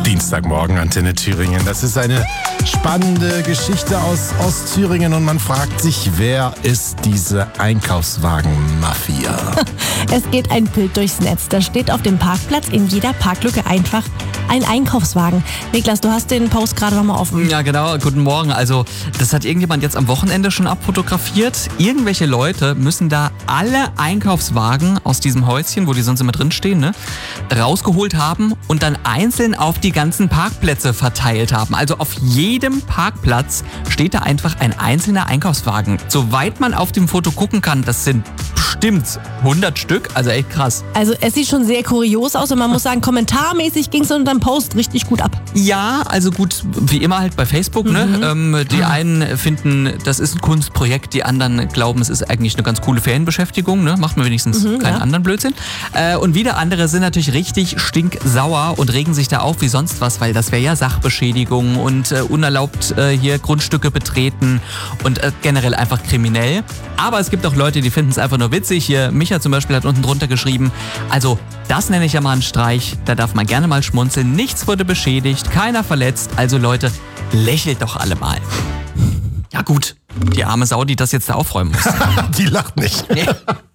Dienstagmorgen, Antenne Thüringen. Das ist eine spannende Geschichte aus Ostthüringen und man fragt sich, wer ist diese Einkaufswagen-Mafia? Es geht ein Bild durchs Netz. Da steht auf dem Parkplatz in jeder Parklücke einfach ein Einkaufswagen. Niklas, du hast den Post gerade nochmal offen. Ja, genau. Guten Morgen. Also, das hat irgendjemand jetzt am Wochenende schon abfotografiert. Irgendwelche Leute müssen da alle Einkaufswagen aus diesem Häuschen, wo die sonst immer drinstehen, ne, rausgeholt haben und dann einzeln auf die ganzen Parkplätze verteilt haben. Also auf jedem Parkplatz steht da einfach ein einzelner Einkaufswagen. Soweit man auf dem Foto gucken kann, das sind bestimmt 100 Stück. Also echt krass. Also es sieht schon sehr kurios aus und man muss sagen, kommentarmäßig ging es unter dem Post richtig gut ab. Ja, also gut, wie immer halt bei Facebook, ne? Die einen finden, das ist ein Kunstprojekt, die anderen glauben, es ist eigentlich eine ganz coole Ferienbeschäftigung, ne? Macht man wenigstens keinen anderen Blödsinn. Und wieder andere sind natürlich richtig stinksauer und regen sich da auf wie sonst was, weil das wäre ja Sachbeschädigung und unerlaubt hier Grundstücke betreten und generell einfach kriminell. Aber es gibt auch Leute, die finden es einfach nur witzig. Hier, Micha zum Beispiel hat unten drunter geschrieben, also das nenne ich ja mal einen Streich, da darf man gerne mal schmunzeln. Nichts wurde beschädigt, keiner verletzt. Also Leute, lächelt doch alle mal. Ja gut, die arme Sau, die das jetzt da aufräumen muss. Die lacht nicht. Nee.